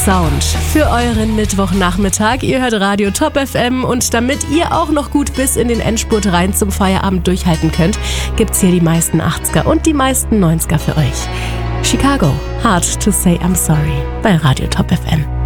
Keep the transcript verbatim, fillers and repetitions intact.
Sound für euren Mittwochnachmittag. Ihr hört Radio Top F M und damit ihr auch noch gut bis in den Endspurt rein zum Feierabend durchhalten könnt, gibt's hier die meisten achtziger und die meisten neunziger für euch. Chicago, Hard to Say I'm Sorry bei Radio Top F M.